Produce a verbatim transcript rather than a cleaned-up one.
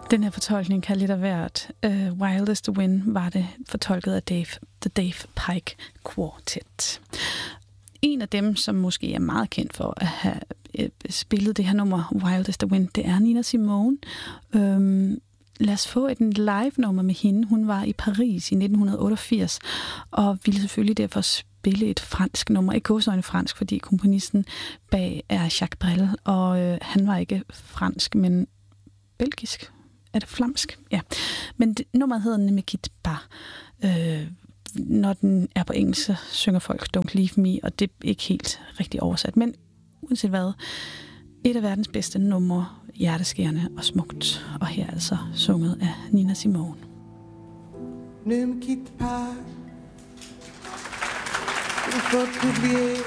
Den her fortolkning kan lidt af hvert. Uh, Wild as the Wind var det fortolket af Dave, The Dave Pike Quartet. En af dem, som måske er meget kendt for at have spillet det her nummer, Wild as the Wind, det er Nina Simone. Um, lad os få et live-nummer med hende. Hun var i Paris i nitten otteogfirs, og ville selvfølgelig derfor spille et fransk nummer. Ikke gåsøjne fransk, fordi komponisten bag er Jacques Brel, og øh, han var ikke fransk, men belgisk. Er det flamsk? Ja. Men det, nummeret hedder Ne me quitte pas. Øh, når den er på engelsk, så synger folk Don't Leave Me, og det er ikke helt rigtig oversat. Men uanset hvad, et af verdens bedste numre, hjerteskærende og smukt. Og her er altså sunget af Nina Simone. Ne me quitte pas, il faut oublier